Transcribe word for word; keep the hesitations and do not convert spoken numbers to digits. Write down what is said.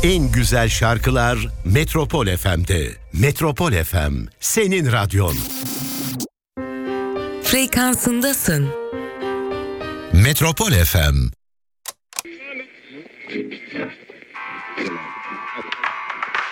En güzel şarkılar Metropol F M'de. Metropol F M, senin radyon. Frekansındasın. Metropol F M.